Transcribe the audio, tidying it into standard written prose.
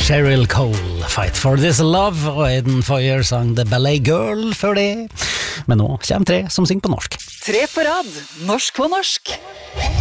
Cheryl Cole, Fight for This Love, og Aiden Foyer sang The Ballet Girl før det. Men nå kommer tre som synger på norsk. Tre på rad, norsk på norsk.